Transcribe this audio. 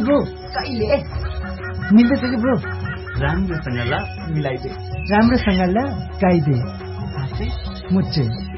bro कहिले मिल्दैछ कि bro राम्रोसँग ल मिलाइदे राम्रोसँग ल गाइदे साँच्चै मुच्चे